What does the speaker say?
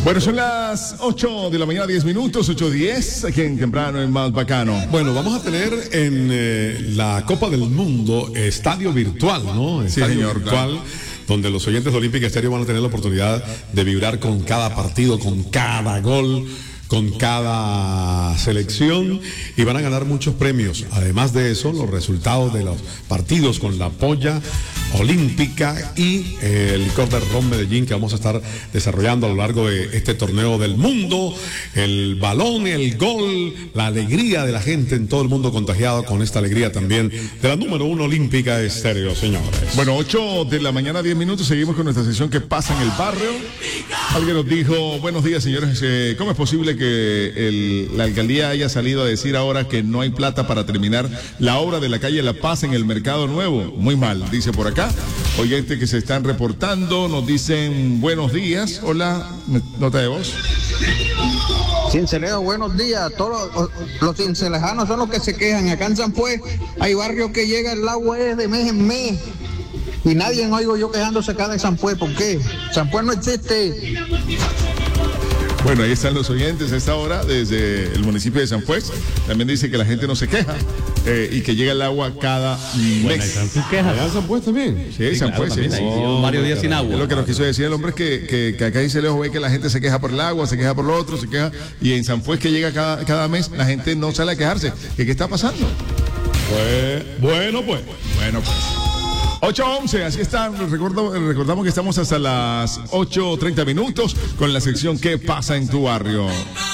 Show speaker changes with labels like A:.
A: Bueno, son las 8 de la mañana, 10 minutos, 8:10, aquí en Temprano, en Más Bacano.
B: Bueno, vamos a tener en la Copa del Mundo estadio virtual, ¿no? Estadio
A: señor,
B: virtual. Claro. Donde los oyentes de Olímpica Estéreo van a tener la oportunidad de vibrar con cada partido, con cada gol, con cada selección, y van a ganar muchos premios. Además de eso, los resultados de los partidos con la polla olímpica y el licor de Ron Medellín, que vamos a estar desarrollando a lo largo de este torneo del mundo. El balón, el gol, la alegría de la gente en todo el mundo, contagiado con esta alegría también de la número 1 Olímpica Estéreo, señores.
A: Bueno, 8 de la mañana, 10 minutos, seguimos con nuestra sesión ¿Qué pasa en el barrio? Alguien nos dijo, buenos días, señores, ¿cómo es posible que la alcaldía haya salido a decir ahora que no hay plata para terminar la obra de la calle La Paz en el Mercado Nuevo? Muy mal, dice por acá. Oyentes que se están reportando, nos dicen buenos días. Hola, nota de voz.
C: Cincelejo, buenos días. Todos los cincelejanos son los que se quejan. Acá en San Pues hay barrios que llega el agua es de mes en mes. Y nadie oigo yo quejándose acá de San Pues. ¿Por qué? San Pues no existe.
A: Bueno, ahí están los oyentes a esta hora desde el municipio de San Pues. También dice que la gente no se queja y que llega el agua cada mes.
B: ¿Están sus quejas? ¿Allá en San Pues también?
A: Sí, San Pues, sí.
D: Varios días sin agua.
A: Es lo que nos quiso decir el hombre, es que acá en Cincelejo ve que la gente se queja por el agua, se queja por lo otro, se queja. Y en San Pues, que llega cada mes, la gente no sale a quejarse. ¿Qué está pasando?
B: Bueno, pues.
A: 8:11, así está. Recordamos que estamos hasta las 8:30 minutos con la sección ¿Qué pasa en tu barrio?